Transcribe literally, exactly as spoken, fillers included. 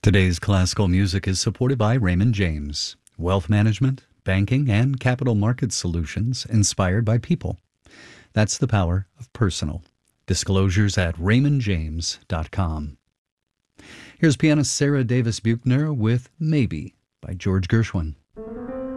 Today's classical music is supported by Raymond James, wealth management, banking, and capital market solutions inspired by people. That's the power of personal. Disclosures at raymond james dot com. Here's pianist Sarah Davis Buchner with Maybe by George Gershwin.